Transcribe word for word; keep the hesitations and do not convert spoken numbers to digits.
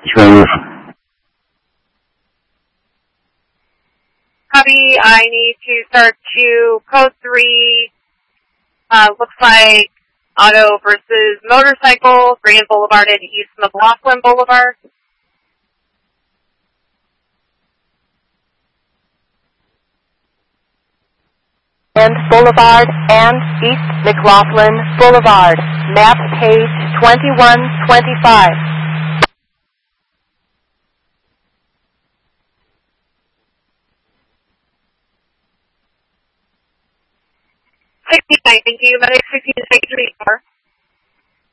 Trains. Copy, I need to start to code three. Uh, looks like auto versus motorcycle, Grand Boulevard and East McLaughlin Boulevard. And Boulevard and East McLaughlin Boulevard. Map page twenty-one twenty-five. sixty-nine, thank you. Medic sixty-nine, three four.